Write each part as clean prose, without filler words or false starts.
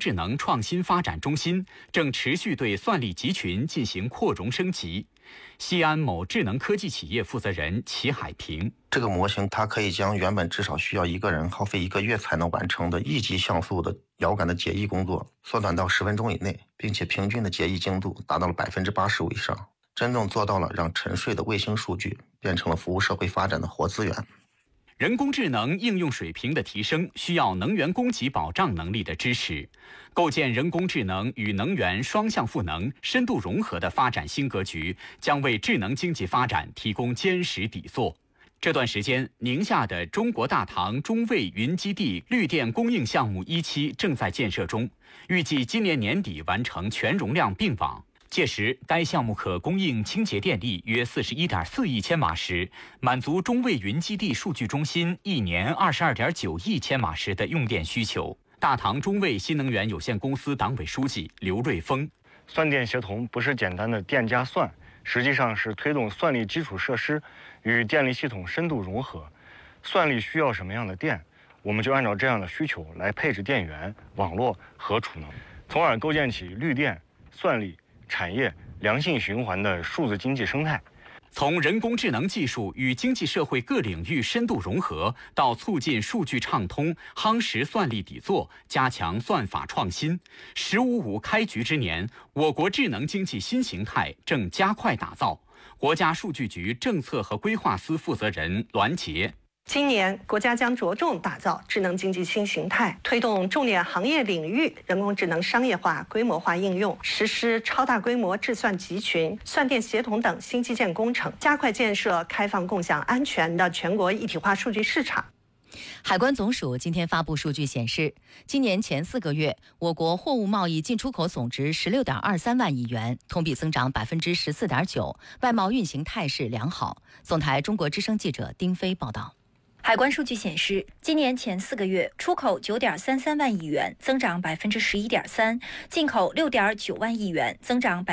智能创新发展中心正持续对算力集群进行扩容升级。西安某智能科技企业负责人齐海平： 这个模型它可以将原本至少需要1个人耗费1个月才能完成的1级像素的遥感的解译工作缩短到10分钟以内，并且平均的解译精度达到了85%以上，真正做到了让沉睡的卫星数据变成了服务社会发展的活资源。 人工智能应用水平的提升需要能源供给保障能力的支持，构建人工智能与能源双向赋能、深度融合的发展新格局，将为智能经济发展提供坚实底座。这段时间，宁夏的中国大唐中卫云基地绿电供应项目1期正在建设中，预计今年年底完成全容量并网。届时，该项目可供应清洁电力约41.4亿千瓦时，满足中卫云基地数据中心1年22.9亿千瓦时的用电需求。大唐中卫新能源有限公司党委书记刘瑞峰： 算电协同不是简单的电加算，实际上是推动算力基础设施与电力系统深度融合。算力需要什么样的电，我们就按照这样的需求来配置电源、网络和储能，从而构建起绿电、算力产业良性循环的数字经济生态。 从人工智能技术与经济社会各领域深度融合，到促进数据畅通、夯实算力底座、加强算法创新，“15+5”开局之年，我国智能经济新形态正加快打造。国家数据局政策和规划司负责人栾杰： 今年，国家将着重打造智能经济新形态，推动重点行业领域人工智能商业化、规模化应用，实施超大规模智算集群、算电协同等新基建工程，加快建设开放、共享、安全的全国一体化数据市场。 海关总署今天发布数据显示，今年前4个月，我国货物贸易进出口总值16.23万亿元，同比增长14.9%，外贸运行态势良好。总台中国之声记者丁飞报道。 海关数据显示，今年前4个月，出口9.33万亿元，增长11.3%；进口6.9万亿元，增长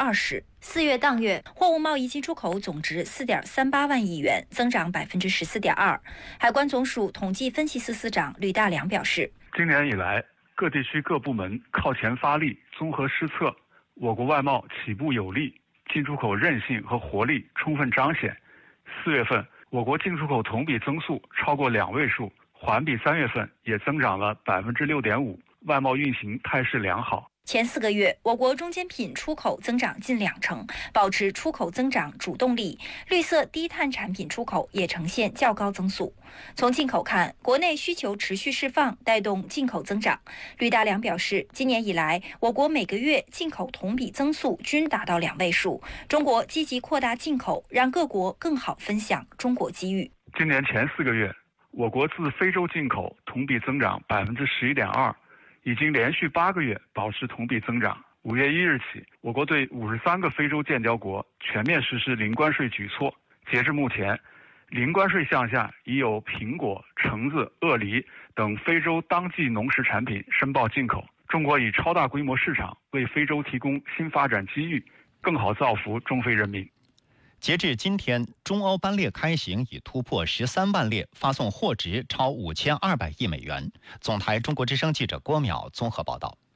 20%。4月当月，货物贸易进出口总值4.38万亿元，增长14.2%。海关总署统计分析司司长吕大良表示， 今年以来，各地区各部门靠前发力，综合施策，我国外贸起步有力，进出口韧性和活力充分彰显。4月份，我国进出口同比增速超过2位数，环比3月份也增长了6.5%，外贸运行态势良好。 前4个月，我国中间品出口增长近2成，保持出口增长主动力。绿色低碳产品出口也呈现较高增速。从进口看，国内需求持续释放，带动进口增长。吕大良表示，今年以来，我国每个月进口同比增速均达到2位数。中国积极扩大进口，让各国更好分享中国机遇。 今年前4个月，我国自非洲进口同比增长11.2%。已经连续8个月保持同比增长。5月1日起，我国对53个非洲建交国全面实施零关税举措。截至目前，零关税项下已有苹果、橙子、鳄梨等非洲当季农食产品申报进口。中国以超大规模市场为非洲提供新发展机遇，更好造福中非人民。 截至今天，中欧班列开行已突破13万列，发送货值超5200亿美元。总台中国之声记者郭淼综合报道。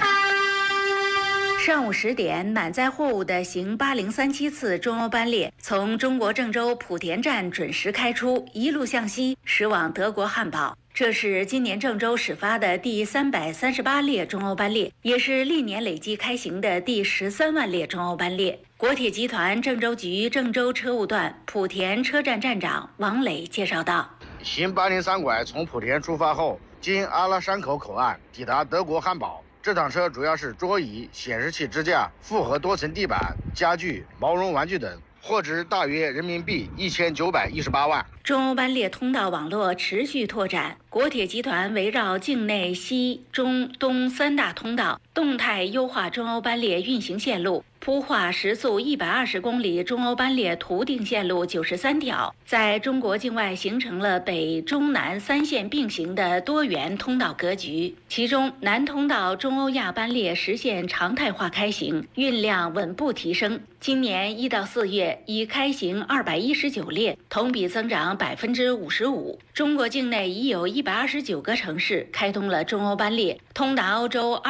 上午10点，满载货物的行8037次中欧班列从中国郑州莆田站准时开出，一路向西驶往德国汉堡。这是今年郑州始发的第338列中欧班列，也是历年累计开行的第13万列中欧班列。国铁集团郑州局郑州车务段莆田车站站长王磊介绍道： 新803拐从莆田出发后，经阿拉山口口岸抵达德国汉堡。这趟车主要是桌椅、显示器支架、复合多层地板、家具、毛绒玩具等，货值大约人民币1918万。 中欧班列通道网络持续拓展，国铁集团围绕境内西、中、东3大通道，动态优化中欧班列运行线路，铺画时速120公里中欧班列图定线路93条，在中国境外形成了北、中、南3线并行的多元通道格局。其中，南通道中欧亚班列实现常态化开行，运量稳步提升。今年1到4月已开行219列，同比增长55%。中国境内已有129个城市开通了中欧班列，通达欧洲